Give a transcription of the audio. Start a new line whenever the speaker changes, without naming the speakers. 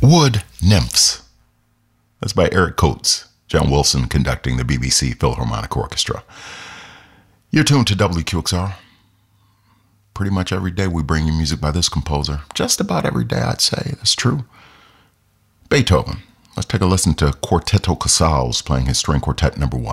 Wood Nymphs. That's by Eric Coates. John Wilson conducting the BBC Philharmonic Orchestra. You're tuned to WQXR. Pretty much every day we bring you music by this composer. Just about every day, I'd say. That's true. Beethoven. Let's take a listen to Quartetto Casals playing his string quartet number 1.